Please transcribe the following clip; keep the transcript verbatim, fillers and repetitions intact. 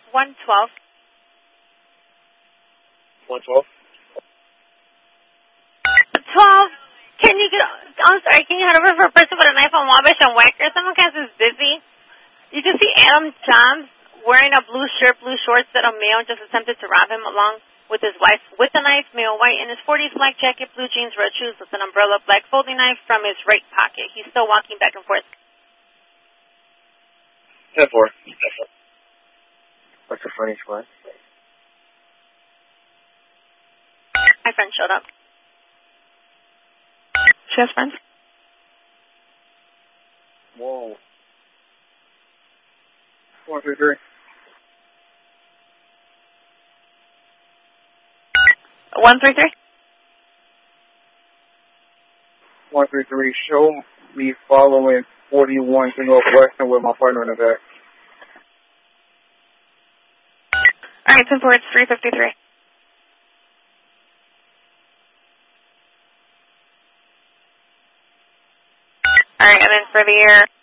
one twelve. one twelve? twelve. Can you get, I'm sorry, can you head over for a person with a knife on Wabash and Wacker? Someone cast is busy. You can see Adam Johns wearing a blue shirt, blue shorts that a male just attempted to rob him along with his wife with a knife, male white in his forties, black jacket, blue jeans, red shoes with an umbrella, black folding knife from his right pocket. He's still walking back and forth. ten four. What's the funny squad? My friend showed up. She has friends? Whoa. one three three. one three three? one three three, show me following forty-one to Northwestern with my partner in the back. All right, ten four, it's three fifty-three. All right, and then for the air.